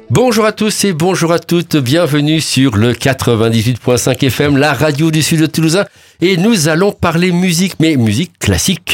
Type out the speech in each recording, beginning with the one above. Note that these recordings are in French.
Bonjour à tous et bonjour à toutes, bienvenue sur le 98.5 FM, la radio du sud de Toulousain. Et nous allons parler musique, mais musique classique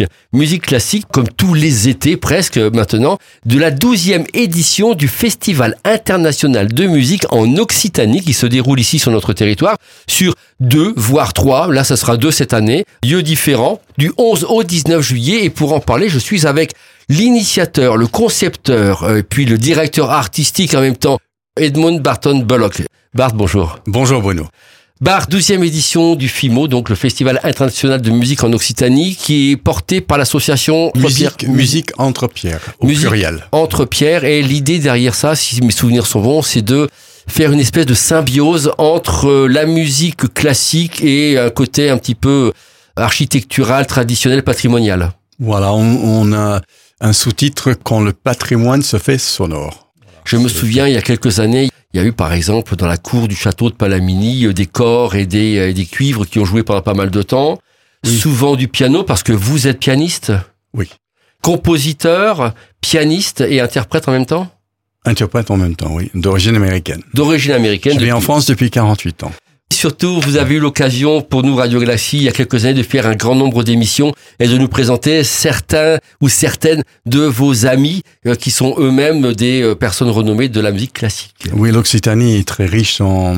comme tous les étés presque maintenant, de la 12e édition du Festival international de musique en Occitanie qui se déroule ici sur notre territoire sur 2 voire 3, là ça sera 2 cette année, lieux différents, du 11 au 19 juillet. Et pour en parler, je suis avec l'initiateur, le concepteur, puis le directeur artistique en même temps, Edmund Barton Bullock. Bart, bonjour. Bonjour Bruno. Bart, 12e édition du FIMO, donc le Festival international de musique en Occitanie, qui est porté par l'association Musique entre pierres, au pluriel. Entre pierres, et l'idée derrière ça, si mes souvenirs sont bons, c'est de faire une espèce de symbiose entre la musique classique et un côté un petit peu architectural, traditionnel, patrimonial. Voilà, on a un sous-titre quand le patrimoine se fait sonore. Je me souviens, il y a quelques années, il y a eu par exemple dans la cour du château de Palamini des corps et des cuivres qui ont joué pendant pas mal de temps. Oui. Souvent du piano, parce que vous êtes pianiste. Oui. Compositeur, pianiste et interprète en même temps. Interprète en même temps, oui. D'origine américaine. D'origine américaine. Je vis en France depuis 48 ans. Surtout, vous avez eu l'occasion pour nous, Radio Galaxie, il y a quelques années, de faire un grand nombre d'émissions et de nous présenter certains ou certaines de vos amis qui sont eux-mêmes des personnes renommées de la musique classique. Oui, l'Occitanie est très riche en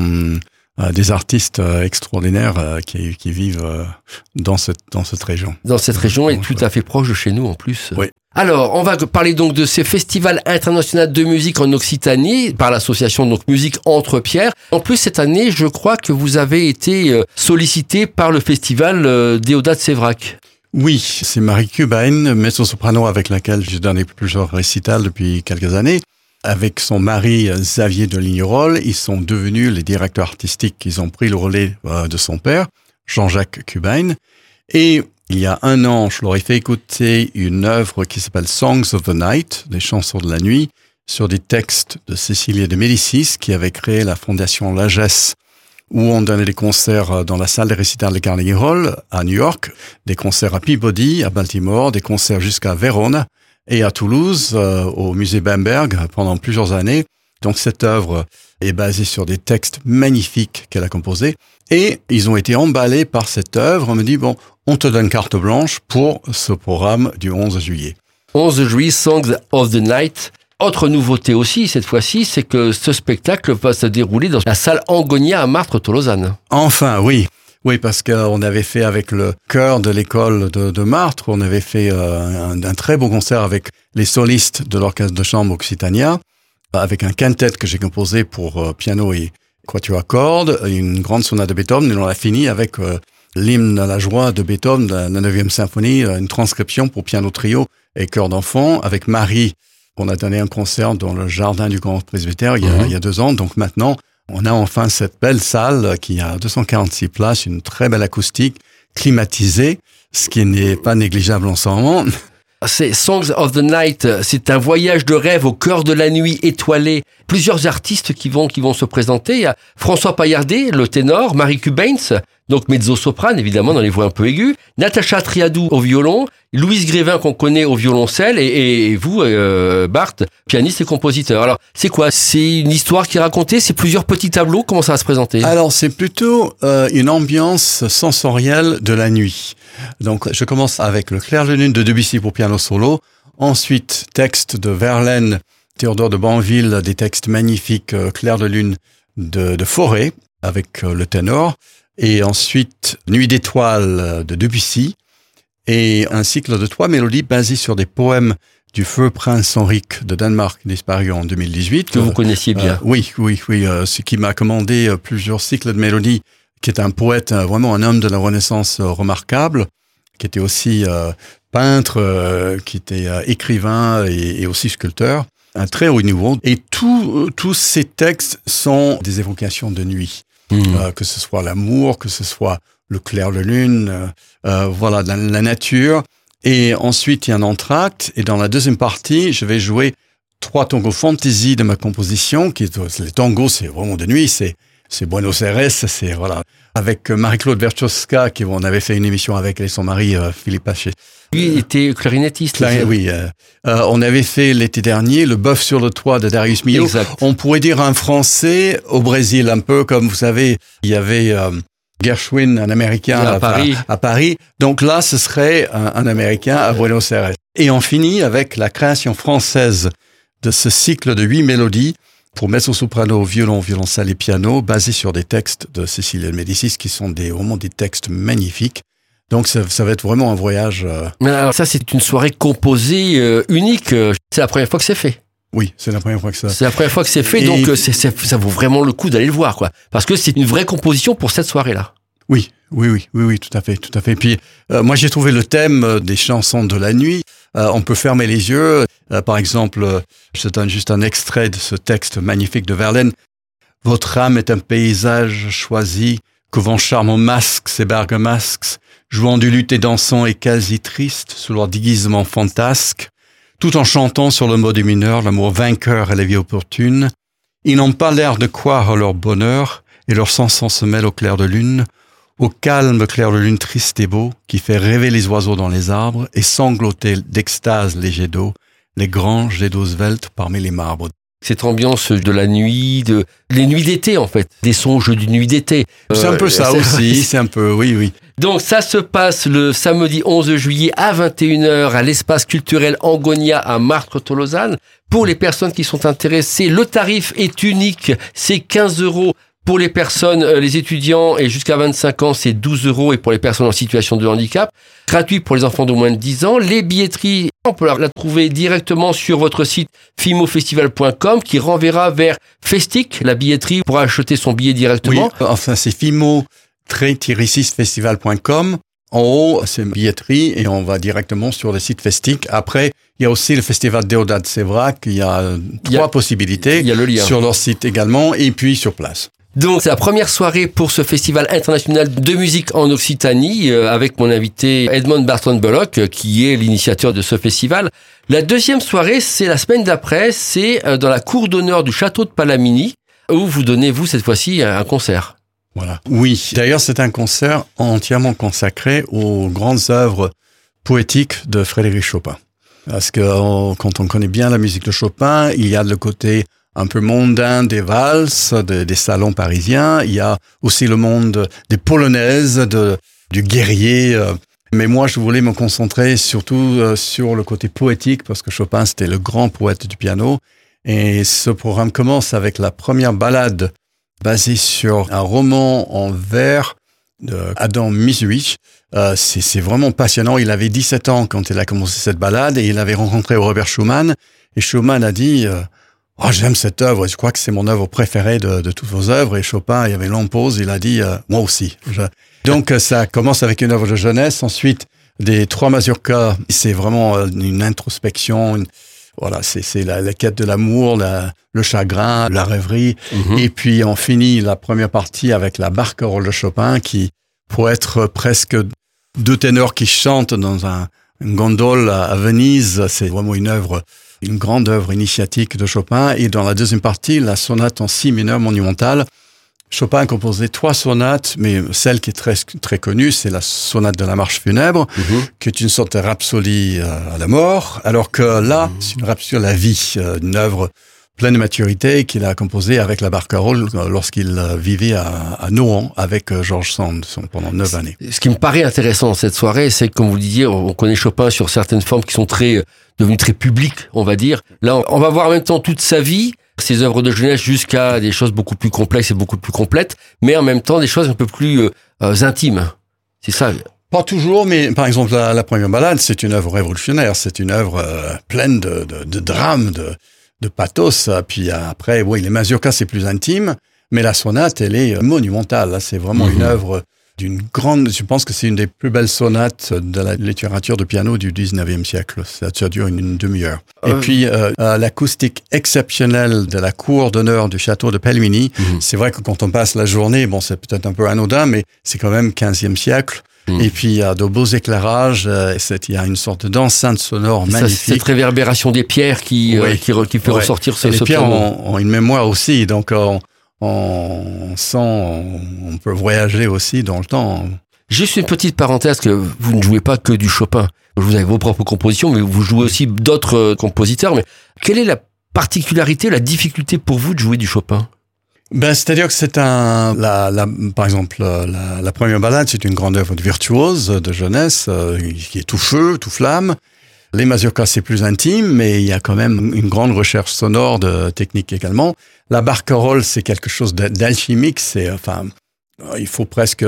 des artistes extraordinaires qui vivent dans cette région. Dans cette région et tout à fait proche de chez nous en plus. Oui. Alors, on va parler donc de ces festivals internationaux de musique en Occitanie par l'association donc Musique entre pierres. En plus, cette année, je crois que vous avez été sollicité par le festival Déodat Séverac. Oui, c'est Marie Cubain, mezzo-soprano avec laquelle j'ai donné plusieurs récitals depuis quelques années. Avec son mari Xavier de Lignerolles, ils sont devenus les directeurs artistiques. Ils ont pris le relais de son père, Jean-Jacques Cubain. Et il y a un an, je leur ai fait écouter une œuvre qui s'appelle Songs of the Night, des chansons de la nuit, sur des textes de Cécilia de Médicis, qui avait créé la fondation Lagesse, où on donnait des concerts dans la salle des récitals de Carnegie Hall à New York, des concerts à Peabody, à Baltimore, des concerts jusqu'à Vérone et à Toulouse, au musée Bamberg pendant plusieurs années. Donc cette œuvre est basée sur des textes magnifiques qu'elle a composés. Et ils ont été emballés par cette œuvre. On me dit, bon, on te donne carte blanche pour ce programme du 11 juillet. 11 juillet, Songs of the Night. Autre nouveauté aussi, cette fois-ci, c'est que ce spectacle va se dérouler dans la salle Angonia à Martres-Tolosane. Enfin, oui. Oui, parce qu'on avait fait avec le chœur de l'école de Martres, on avait fait un très beau concert avec les solistes de l'orchestre de chambre Occitania, avec un quintet que j'ai composé pour piano et quatuor à cordes, une grande sonate de Beethoven, et on l'a fini avec l'hymne à la joie de Beethoven, de la 9e symphonie, une transcription pour piano trio et chœur d'enfant, avec Marie. On a donné un concert dans le jardin du Grand Presbytère il y a 2 ans, donc maintenant, on a enfin cette belle salle qui a 246 places, une très belle acoustique, climatisée, ce qui n'est pas négligeable en ce moment. C'est Songs of the Night, c'est un voyage de rêve au cœur de la nuit étoilée. Plusieurs artistes qui vont se présenter. Il y a François Paillardet, le ténor, Marie Cubain, donc mezzo-soprane évidemment dans les voix un peu aiguës, Natacha Triadou au violon, Louise Grévin qu'on connaît au violoncelle et vous, Bart, pianiste et compositeur. Alors c'est quoi ? C'est une histoire qui est racontée, c'est plusieurs petits tableaux, comment ça va se présenter ? Alors c'est plutôt une ambiance sensorielle de la nuit. Donc je commence avec le Clair de lune de Debussy pour piano solo, ensuite texte de Verlaine, Théodore de Banville, des textes magnifiques, Clair de lune de Fauré avec le ténor, et ensuite Nuit d'étoiles de Debussy, et un cycle de 3 mélodies basées sur des poèmes du feu prince Henrique de Danemark, disparu en 2018. Que vous connaissiez bien. Oui, ce qui m'a commandé plusieurs cycles de mélodies, qui est un poète, vraiment un homme de la Renaissance remarquable, qui était aussi peintre, qui était écrivain et aussi sculpteur, un très haut niveau. Et tous ces textes sont des évocations de nuit, que ce soit l'amour, que ce soit le clair de lune, voilà, la nature. Et ensuite, il y a un entracte. Et dans la deuxième partie, je vais jouer 3 tangos fantasy de ma composition. Les tangos, c'est vraiment de nuit. C'est c'est Buenos Aires, c'est voilà. Avec Marie-Claude Verchowska, on avait fait une émission avec elle et son mari Philippe Paché. Lui était clarinettiste. Oui. On avait fait l'été dernier Le Bœuf sur le toit de Darius Milhaud. Exact. On pourrait dire un Français au Brésil, un peu comme vous savez, il y avait Gershwin, un Américain à Paris. Donc là, ce serait un Américain à Buenos Aires. Et on finit avec la création française de ce cycle de 8 mélodies pour mezzo-soprano, violon, violoncelle et piano, basé sur des textes de Cecilia de Médicis qui sont vraiment des textes magnifiques. Donc ça va être vraiment un voyage. Mais alors ça, c'est une soirée composée unique. C'est la première fois que c'est fait. Oui, c'est la première fois que ça. C'est la première fois que c'est fait, donc ça vaut vraiment le coup d'aller le voir, quoi. Parce que c'est une vraie composition pour cette soirée-là. Oui, tout à fait. Puis moi, j'ai trouvé le thème des chansons de la nuit. On peut fermer les yeux. Par exemple, je donne juste un extrait de ce texte magnifique de Verlaine. Votre âme est un paysage choisi, que vos charmants masques, ces bergamasques, jouant du luth et dansant et quasi triste sous leur déguisement fantasque, tout en chantant sur le mode mineur, l'amour vainqueur et la vie opportune. Ils n'ont pas l'air de croire à leur bonheur, et leur sens se mêle au clair de lune, au calme clair de lune triste et beau, qui fait rêver les oiseaux dans les arbres et sangloter d'extase les jets d'eau, les grands jets d'eau sveltes parmi les marbres. Cette ambiance de la nuit, les nuits d'été en fait, des songes d'une nuit d'été. C'est un peu ça aussi, c'est un peu, oui. Donc ça se passe le samedi 11 juillet à 21h à l'espace culturel Angonia à Martres-Tolosane. Pour les personnes qui sont intéressées, le tarif est unique, c'est 15 €. Pour les personnes, les étudiants et jusqu'à 25 ans, c'est 12 € et pour les personnes en situation de handicap. Gratuit pour les enfants de moins de 10 ans. Les billetteries, on peut la trouver directement sur votre site fimofestival.com qui renverra vers Festic, la billetterie, pour acheter son billet directement. Oui, enfin c'est fimo-festival.com. En haut, c'est une billetterie et on va directement sur le site Festic. Après, il y a aussi le festival Déodat de Sévrac. Il y a trois possibilités. Il y a le lien. Sur leur site également et puis sur place. Donc, c'est la première soirée pour ce festival international de musique en Occitanie avec mon invité Edmond Barton Bullock qui est l'initiateur de ce festival. La deuxième soirée, c'est la semaine d'après, c'est dans la cour d'honneur du château de Palamini où vous donnez, vous, cette fois-ci, un concert. Voilà. Oui. D'ailleurs, c'est un concert entièrement consacré aux grandes œuvres poétiques de Frédéric Chopin. Parce que quand on connaît bien la musique de Chopin, il y a le côté un peu mondain des valses, des salons parisiens. Il y a aussi le monde des polonaises, du guerrier. Mais moi, je voulais me concentrer surtout sur le côté poétique parce que Chopin, c'était le grand poète du piano. Et ce programme commence avec la première ballade basée sur un roman en vers de Adam Mickiewicz. C'est vraiment passionnant. Il avait 17 ans quand il a commencé cette ballade et il avait rencontré Robert Schumann. Et Schumann a dit oh, j'aime cette œuvre, je crois que c'est mon œuvre préférée de toutes vos œuvres. Et Chopin, il y avait une longue pause, il a dit moi aussi. Donc ça commence avec une œuvre de jeunesse. Ensuite, des trois mazurkas, c'est vraiment une introspection. Voilà, c'est la quête de l'amour, le chagrin, la rêverie. Mm-hmm. Et puis on finit la première partie avec la barcarolle de Chopin qui pourrait être presque deux ténors qui chantent dans une gondole à Venise. C'est vraiment une grande œuvre initiatique de Chopin. Et dans la deuxième partie, la sonate en si mineur monumentale. Chopin a composé 3 sonates, mais celle qui est très, très connue, c'est la sonate de la marche funèbre, qui est une sorte de rhapsodie à la mort, alors que là, c'est une rhapsodie à la vie, une œuvre pleine de maturité qu'il a composée avec la barcarolle lorsqu'il vivait à Nohant avec George Sand pendant 9 années. Ce qui me paraît intéressant dans cette soirée, c'est que, comme vous le disiez, on connaît Chopin sur certaines formes qui sont devenues très publiques, on va dire. Là, on va voir en même temps toute sa vie, ses œuvres de jeunesse jusqu'à des choses beaucoup plus complexes et beaucoup plus complètes, mais en même temps des choses un peu plus intimes. C'est ça. Pas toujours, mais par exemple la première ballade, c'est une œuvre révolutionnaire, c'est une œuvre pleine de drame, de pathos. Puis après, oui, les mazurkas c'est plus intime, mais la sonate elle est monumentale. Là, c'est vraiment une œuvre d'une grande. Je pense que c'est une des plus belles sonates de la littérature de piano du 19e siècle. Ça dure une demi-heure. Et puis l'acoustique exceptionnelle de la cour d'honneur du château de Palamini. C'est vrai que quand on passe la journée, bon, c'est peut-être un peu anodin, mais c'est quand même 15e siècle. Et puis il y a de beaux éclairages, il y a une sorte d'enceinte sonore magnifique. Cette réverbération des pierres qui fait ressortir ce les pierres piano. ont une mémoire aussi, donc on peut voyager aussi dans le temps. Juste une petite parenthèse, que vous ne jouez pas que du Chopin. Vous avez vos propres compositions, mais vous jouez aussi d'autres compositeurs. Mais quelle est la particularité, la difficulté pour vous de jouer du Chopin? C'est-à-dire que c'est par exemple, la première ballade, c'est une grande œuvre de virtuose, de jeunesse, qui est tout feu, tout flamme. Les mazurkas, c'est plus intime, mais il y a quand même une grande recherche sonore, de technique également. La barcarolle, c'est quelque chose d'alchimique, il faut presque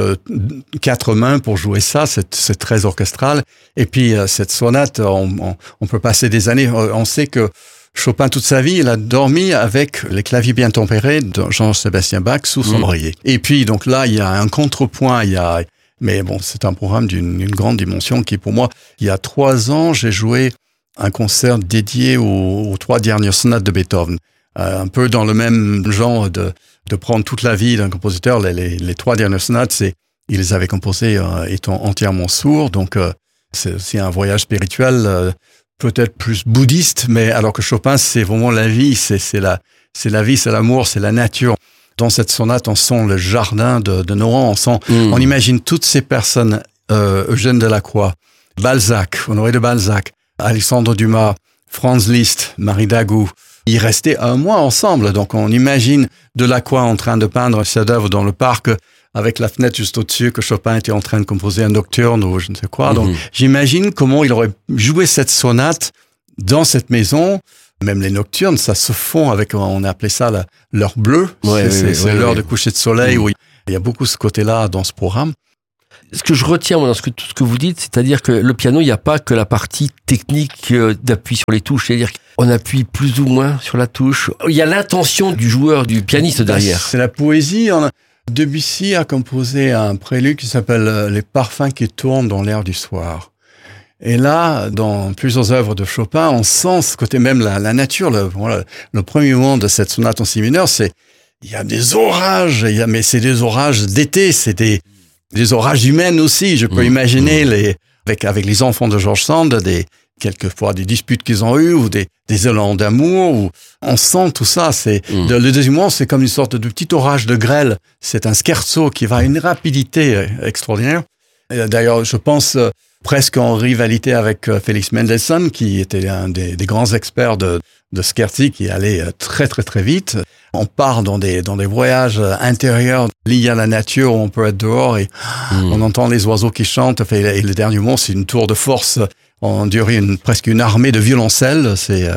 4 mains pour jouer ça, c'est très orchestral. Et puis, cette sonate, on peut passer des années, on sait que Chopin, toute sa vie, il a dormi avec les claviers bien tempérés de Jean-Sébastien Bach sous son oreiller. Et puis, donc là, il y a un contrepoint, mais bon, c'est un programme d'une grande dimension qui, pour moi, il y a 3 ans, j'ai joué un concert dédié aux 3 dernières sonates de Beethoven. Un peu dans le même genre de prendre toute la vie d'un compositeur. Les 3 dernières sonates, il les avait composées étant entièrement sourd. Donc, c'est aussi un voyage spirituel, peut-être plus bouddhiste, mais alors que Chopin, c'est vraiment la vie, c'est la vie, c'est l'amour, c'est la nature. Dans cette sonate, on sent le jardin de Nohant, on imagine toutes ces personnes, Eugène Delacroix, Balzac, Honoré de Balzac, Alexandre Dumas, Franz Liszt, Marie Dagout. Ils restaient un mois ensemble, donc on imagine Delacroix en train de peindre un chef-d'œuvre dans le parc, avec la fenêtre juste au-dessus, que Chopin était en train de composer un nocturne ou je ne sais quoi. Donc, j'imagine comment il aurait joué cette sonate dans cette maison. Même les nocturnes, ça se fond avec, on appelait ça l'heure bleue. C'est l'heure de coucher de soleil où il y a beaucoup ce côté-là dans ce programme. Ce que je retiens dans tout ce que vous dites, c'est-à-dire que le piano, il n'y a pas que la partie technique d'appui sur les touches, c'est-à-dire qu'on appuie plus ou moins sur la touche. Il y a l'intention du joueur, du pianiste derrière. C'est la poésie. Debussy a composé un prélude qui s'appelle « Les parfums qui tournent dans l'air du soir ». Et là, dans plusieurs œuvres de Chopin, on sent ce côté même la nature. Le premier mouvement de cette sonate en si mineur, il y a des orages, mais c'est des orages d'été, c'est des orages humains aussi. Je peux imaginer avec les enfants de George Sand, quelquefois des disputes qu'ils ont eues ou des élans d'amour. Où on sent tout ça. Le deuxième mouvement, c'est comme une sorte de petit orage de grêle. C'est un scherzo qui va à une rapidité extraordinaire. Et d'ailleurs, je pense presque en rivalité avec Félix Mendelssohn, qui était un des grands experts de scherzi, qui allait très très très vite. On part dans des voyages intérieurs liés à la nature, où on peut être dehors et on entend les oiseaux qui chantent. Et le dernier mot, c'est une tour de force. On dirait presque une armée de violoncelles.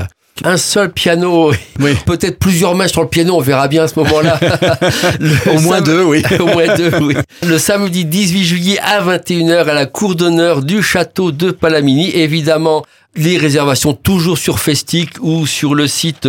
Un seul piano, peut-être plusieurs mains sur le piano, on verra bien à ce moment-là. Au moins 2, oui. Au moins 2, oui. Le samedi 18 juillet à 21h à la cour d'honneur du château de Palamini. Évidemment, les réservations toujours sur Festic ou sur le site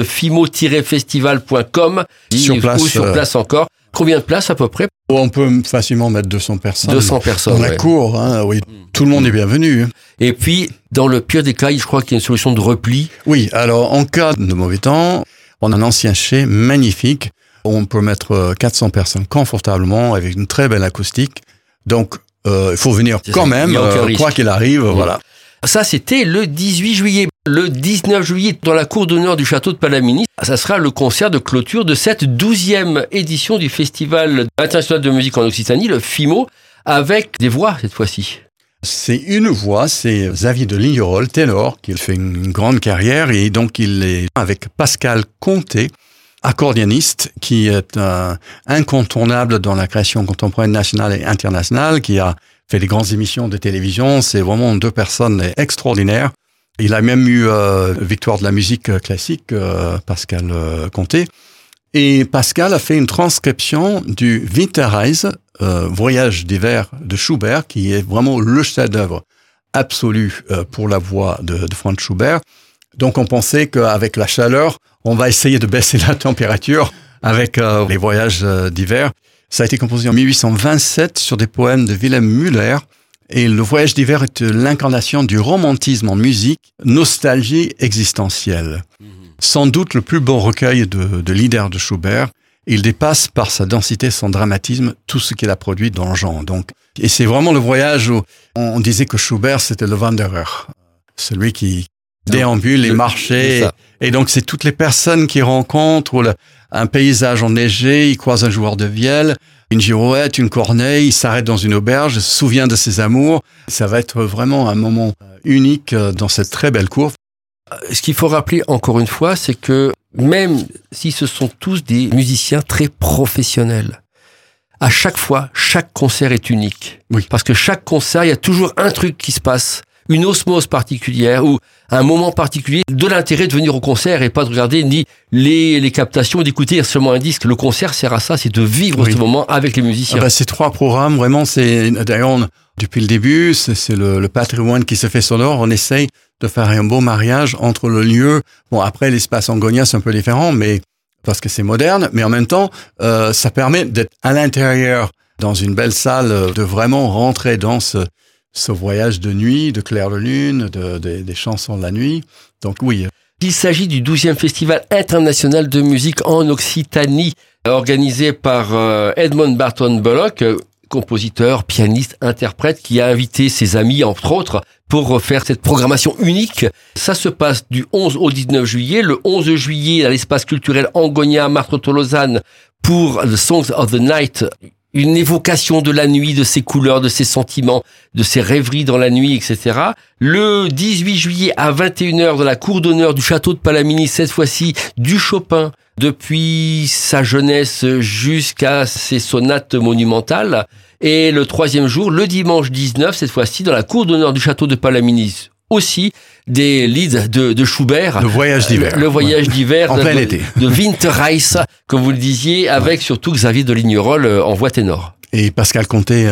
fimo-festival.com. Sur place encore. Combien de places à peu près? On peut facilement mettre 200 personnes. 200 personnes. Dans la cour, oui. Tout le monde est bienvenu. Et puis, dans le pire des cas, je crois qu'il y a une solution de repli. Oui, alors en cas de mauvais temps, on a un ancien chai magnifique. On peut mettre 400 personnes confortablement avec une très belle acoustique. Donc, il faut venir quand même, quoi qu'il arrive, voilà. Ça, c'était le 18 juillet. Le 19 juillet, dans la cour d'honneur du château de Palamini, ça sera le concert de clôture de cette 12e édition du Festival international de musique en Occitanie, le FIMO, avec des voix cette fois-ci. C'est une voix, c'est Xavier de Lignerolles, ténor, qui fait une grande carrière, et donc il est avec Pascal Comté, accordéoniste, qui est incontournable dans la création contemporaine nationale et internationale, qui a fait des grandes émissions de télévision. C'est vraiment 2 personnes extraordinaires. Il a même eu victoire de la musique classique, Pascal Comté. Et Pascal a fait une transcription du Winterreise, Voyage d'hiver de Schubert, qui est vraiment le chef-d'œuvre absolu pour la voix de Franz Schubert. Donc on pensait qu'avec la chaleur, on va essayer de baisser la température avec les voyages d'hiver. Ça a été composé en 1827 sur des poèmes de Wilhelm Müller. Et le voyage d'hiver est l'incarnation du romantisme en musique, nostalgie existentielle. Sans doute le plus beau recueil de l'Ider de Schubert. Il dépasse par sa densité, son dramatisme, tout ce qu'il a produit dans le genre. Donc, et c'est vraiment le voyage où on disait que Schubert, c'était le Wanderer. Celui qui déambulent, les marchés. Et donc, c'est toutes les personnes qui rencontrent un paysage enneigé, ils croisent un joueur de vielle, une girouette, une corneille, ils s'arrêtent dans une auberge, se souviennent de ses amours. Ça va être vraiment un moment unique dans cette très belle cour. Ce qu'il faut rappeler encore une fois, c'est que même si ce sont tous des musiciens très professionnels, à chaque fois, chaque concert est unique. Oui. Parce que chaque concert, il y a toujours un truc qui se passe, une osmose particulière ou un moment particulier, de l'intérêt de venir au concert et pas de regarder ni les captations, d'écouter seulement un disque. Le concert sert à ça, c'est de vivre ce moment avec les musiciens. Ces 3 programmes, vraiment, d'ailleurs, depuis le début, c'est le patrimoine qui se fait sonore. On essaye de faire un beau mariage entre le lieu. Bon, après, l'espace Angonia, c'est un peu différent, mais parce que c'est moderne, mais en même temps, ça permet d'être à l'intérieur, dans une belle salle, de vraiment rentrer dans ce voyage de nuit, de clair de lune, des chansons de la nuit. Donc oui. Il s'agit du 12e Festival international de musique en Occitanie, organisé par Edmund Barton Bullock, compositeur, pianiste, interprète, qui a invité ses amis, entre autres, pour faire cette programmation unique. Ça se passe du 11 au 19 juillet. Le 11 juillet, à l'espace culturel Angonia, Martre-Tolosane, pour The Songs of the Night, une évocation de la nuit, de ses couleurs, de ses sentiments, de ses rêveries dans la nuit, etc. Le 18 juillet à 21h dans la cour d'honneur du château de Palamini, cette fois-ci du Chopin, depuis sa jeunesse jusqu'à ses sonates monumentales. Et le 3e jour, le dimanche 19, cette fois-ci dans la cour d'honneur du château de Palamini, aussi des lieds de Schubert. Le voyage d'hiver. Le voyage d'hiver. En plein été. De Winterreise, comme vous le disiez, avec surtout Xavier de Lignerolles en voix ténor. Et Pascal Conté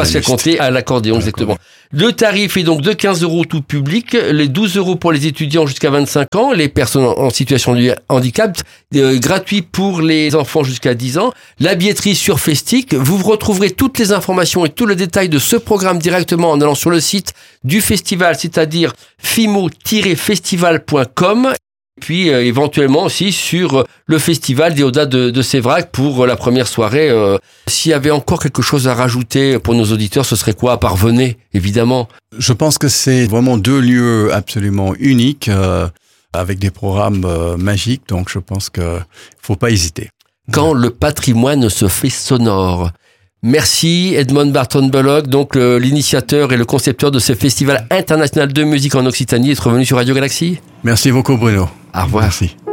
à l'accordéon, exactement. Le tarif est donc de 15 € tout public, les 12 € pour les étudiants jusqu'à 25 ans, les personnes en situation de handicap, gratuit pour les enfants jusqu'à 10 ans. La billetterie sur Festic. Vous retrouverez toutes les informations et tout le détail de ce programme directement en allant sur le site du festival, c'est-à-dire fimo-festival.com. Puis éventuellement aussi sur le festival Déodat de Sévrac pour la première soirée. S'il y avait encore quelque chose à rajouter pour nos auditeurs, ce serait quoi, à part venez, évidemment? Je pense que c'est vraiment 2 lieux absolument uniques, avec des programmes magiques, donc je pense que faut pas hésiter. Quand le patrimoine se fait sonore. Merci Edmund Barton Bullock, donc l'initiateur et le concepteur de ce festival international de musique en Occitanie, d'être venu sur Radio Galaxy. Merci beaucoup Bruno. Au revoir. Merci.